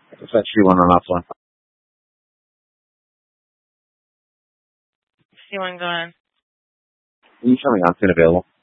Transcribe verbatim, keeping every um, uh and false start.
It's that C one on offline. C one, go ahead. Can you tell me I'm unavailable?